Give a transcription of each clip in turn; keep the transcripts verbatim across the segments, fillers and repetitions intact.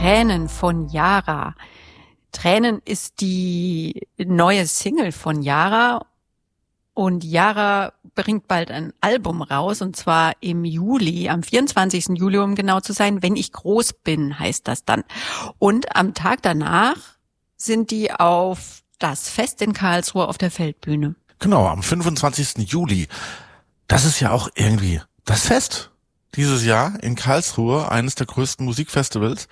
Tränen von Yara. Tränen ist die neue Single von Yara und Yara bringt bald ein Album raus und zwar im Juli, am vierundzwanzigsten Juli, um genau zu sein, Wenn ich groß bin, heißt das dann. Und am Tag danach sind die auf das Fest in Karlsruhe auf der Feldbühne. Genau, am fünfundzwanzigsten Juli. Das ist ja auch irgendwie das Fest dieses Jahr in Karlsruhe, eines der größten Musikfestivals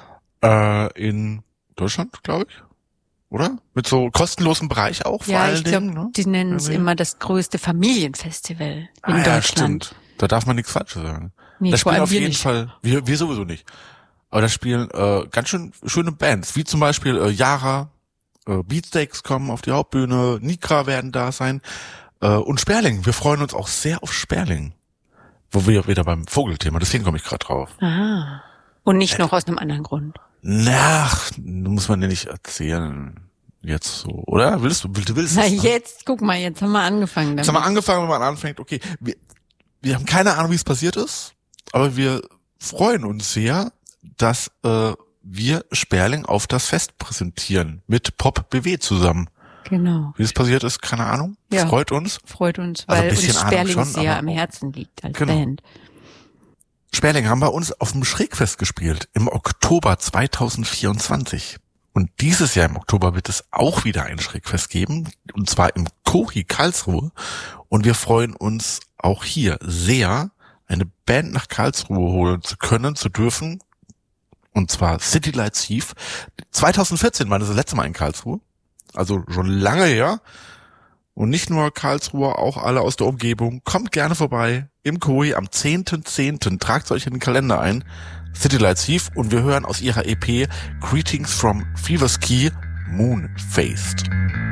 äh, in Deutschland, glaube ich. Oder? Mit so kostenlosem Bereich auch vor ja, allen ich glaube, Dingen. Ne? die nennen es Irgendwie. immer das größte Familienfestival in ah, ja, Deutschland. Stimmt. Da darf man nichts Falsches sagen. Nee, da spielen auf jeden nicht. Fall, wir, wir sowieso nicht. Aber da spielen äh, ganz schön schöne Bands, wie zum Beispiel äh, Yara, äh, Beatsteaks kommen auf die Hauptbühne, Nikra werden da sein äh, und Sperling. Wir freuen uns auch sehr auf Sperling. Wo wir wieder beim Vogelthema, deswegen komme ich gerade drauf. Aha. Und nicht noch aus einem anderen Grund. Ach, muss man dir nicht erzählen. Jetzt so, oder? Willst du, du willst Na es, ne? jetzt, guck mal, jetzt haben wir angefangen damit. Jetzt haben wir angefangen, wenn man anfängt, okay, wir, wir haben keine Ahnung, wie es passiert ist, aber wir freuen uns sehr, dass äh, wir Sperling auf das Fest präsentieren, mit Pop B W zusammen. Genau. Wie es passiert ist, keine Ahnung. Ja. Freut uns. Freut uns, Also weil ein bisschen uns Ahnung Sperling schon, sehr aber am auch- Herzen liegt als Genau. Band. Sperling haben bei uns auf dem Schrägfest gespielt, im Oktober zweitausendvierundzwanzig. Und dieses Jahr im Oktober wird es auch wieder ein Schrägfest geben, und zwar im Kori Karlsruhe. Und wir freuen uns auch hier sehr, eine Band nach Karlsruhe holen zu können, zu dürfen. Und zwar City Lights Thief. zweitausendvierzehn war das, das letzte Mal in Karlsruhe. Also schon lange her. Und nicht nur Karlsruhe, auch alle aus der Umgebung. Kommt gerne vorbei im Koi am zehnten zehnten Tragt euch in den Kalender ein. City Lights Thief. Und wir hören aus ihrer E P Greetings from Fever's Key, Moon Faced.